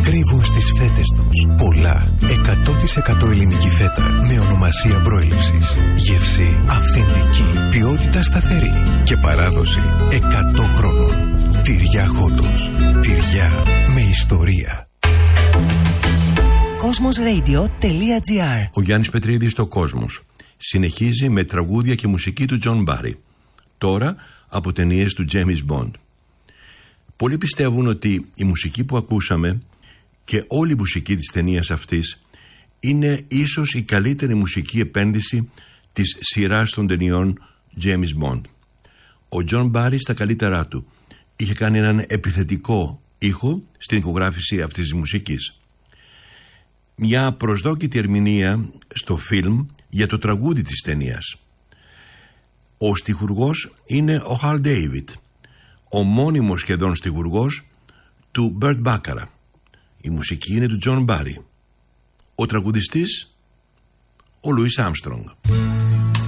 κρύβουν στις φέτες τους πολλά 100% ελληνική φέτα με ονομασία προέλευσης. Γεύση αυθεντική, ποιότητα σταθερή και παράδοση 100 χρόνων. Τυριά Χόντος. Τυριά με ιστορία. Cosmosradio.gr. Ο Γιάννης Πετρίδης στο Κόσμος συνεχίζει με τραγούδια και μουσική του John Barry, τώρα από ταινίες του James Bond. Πολλοί πιστεύουν ότι η μουσική που ακούσαμε και όλη η μουσική της ταινίας αυτής είναι ίσως η καλύτερη μουσική επένδυση της σειράς των ταινιών James Bond. Ο John Barry στα καλύτερά του είχε κάνει έναν επιθετικό ήχο στην ηχογράφηση αυτής της μουσικής. Μια προσδόκητη ερμηνεία στο φιλμ για το τραγούδι της ταινίας. Ο στιχουργός είναι ο Hal David, ο μόνιμος σχεδόν στιχουργός του Burt Bacharach. Η μουσική είναι του John Barry. Ο τραγουδιστής, ο Louis Armstrong.